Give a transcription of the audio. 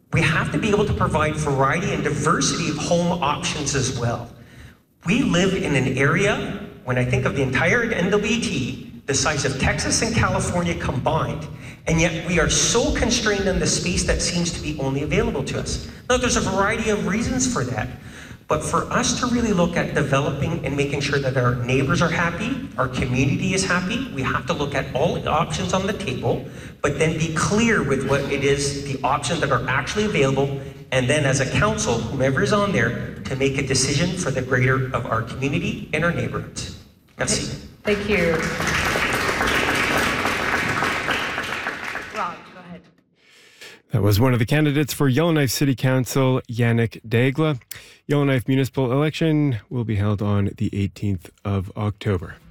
we have to be able to provide variety and diversity of home options as well. We live in an area, when I think of the entire NWT, the size of Texas and California combined, and yet we are so constrained in the space that seems to be only available to us. Now, there's a variety of reasons for that, but for us to really look at developing and making sure that our neighbors are happy, our community is happy, we have to look at all the options on the table, but then be clear with what it is, the options that are actually available, and then as a council, whomever is on there, to make a decision for the greater of our community and our neighborhoods. Merci. Thank you. Rod, go ahead. That was one of the candidates for Yellowknife City Council, Yannick Daigle. Yellowknife municipal election will be held on the 18th of October.